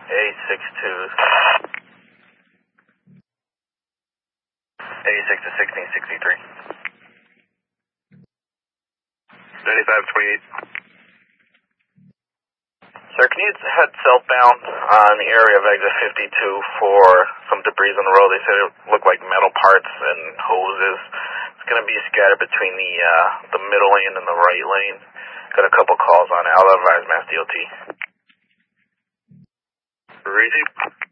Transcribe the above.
A62. A6 to 1663. 9528. Sir, can you head southbound on the area of exit 52 for some debris on the road? They said it looked like metal parts and hoses. It's going to be scattered between the middle lane and the right lane. Got a couple calls on it. I'll advise Mass DOT. Easy.